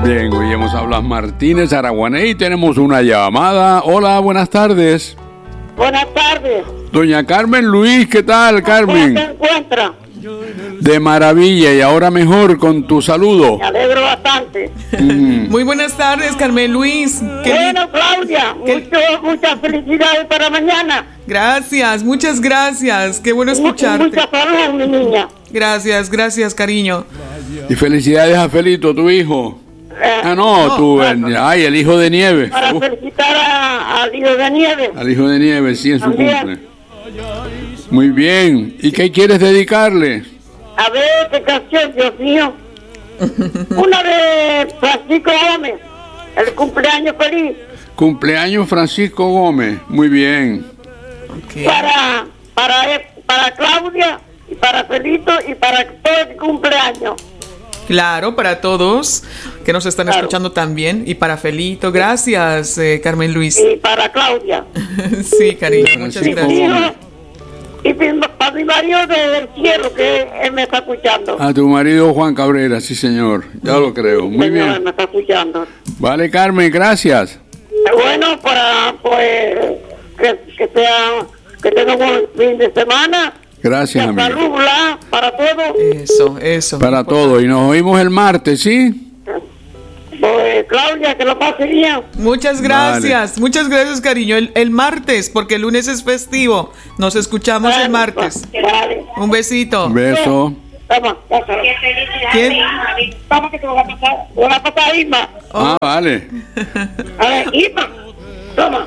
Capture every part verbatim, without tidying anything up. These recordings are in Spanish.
Bien, oímos a Blas Martínez, Araguané, y tenemos una llamada. Hola, buenas tardes. Buenas tardes. Doña Carmen Luis, ¿qué tal, Carmen? ¿Cómo se encuentra? De maravilla, y ahora mejor con tu saludo. Me alegro bastante. Mm. Muy buenas tardes, Carmen Luis. Qué Bueno, Claudia, mucho, muchas felicidades para mañana. Gracias, muchas gracias. Qué bueno escucharte. Mucha salud, mi niña. Gracias, gracias, cariño. Y felicidades a Felito, tu hijo. Eh, Ah, no, no, tú, claro. eh, ay, el hijo de Nieve. Para Uh, felicitar a- al hijo de Nieve. al hijo de Nieve, sí, en su También. cumple. Muy bien. ¿Y qué quieres dedicarle? A ver qué canción, Dios mío. Una de Francisco Gómez, el cumpleaños feliz. Cumpleaños Francisco Gómez. Muy bien. Ok. Para, para, para Claudia, y para Felito, y para todo el cumpleaños. Claro, para todos que nos están Claro. escuchando también. Y para Felito, gracias, eh, Carmen Luis. Y para Claudia. Sí, cariño, muchas Francisco gracias. Gómez. Y mi- para mi marido del cielo, que él me está escuchando. A tu marido Juan Cabrera, sí, señor. Ya lo creo. Muy Señor, bien. me está escuchando. Vale, Carmen, gracias. Bueno, para pues que, que sea que tenga un buen fin de semana. Gracias, Que amiga. salud, bla, para todos. Eso, eso. Para todo. Y nos oímos el martes, ¿sí? Pues Claudia, que lo pase bien. Muchas gracias, muchas gracias, cariño. El, el martes, porque el lunes es festivo. Nos escuchamos el Bueno, martes. pues, vale. Un besito. Un beso. Toma, pásalo. ¿Quién? Vamos que te lo va a pasar. Lo va a pasar a Irma. Ah, vale. A ver, Irma. Toma.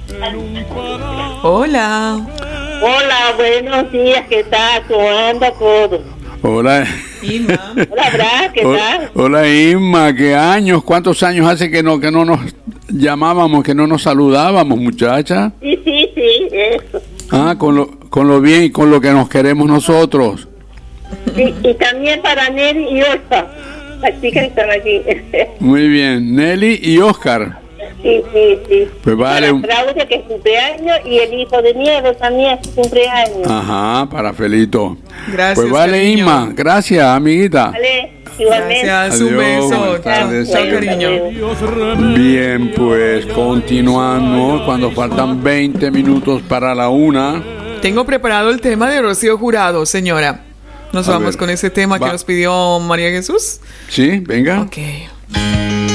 Hola. Hola, buenos días. ¿Qué tal? ¿Cómo anda todo? Hola. Inma. Hola, Bra, ¿qué Ho- tal? Hola, Inma. ¿Qué años? ¿Cuántos años hace que no, que no nos llamábamos, que no nos saludábamos, muchacha? Sí, sí, sí, eso. Ah, con lo, con lo bien y con lo que nos queremos nosotros. Sí, y también para Nelly y Oscar, las chicas que están aquí. Muy bien. Nelly y Oscar. Sí, sí, sí. Pues vale. Para Claudia, que es cumpleaños, y el hijo de Nieves también es cumpleaños. Ajá, para Felito. Gracias, Pues vale, cariño. Inma. Gracias, amiguita. Vale, igualmente. Gracias, un Adiós, beso. buenas tardes. Chao, chao, cariño. Bien, pues continuamos cuando faltan veinte minutos para la una. Tengo preparado el tema de Rocío Jurado, señora. Nos A vamos ver. con ese tema Va. que nos pidió María Jesús. Sí, venga. Ok.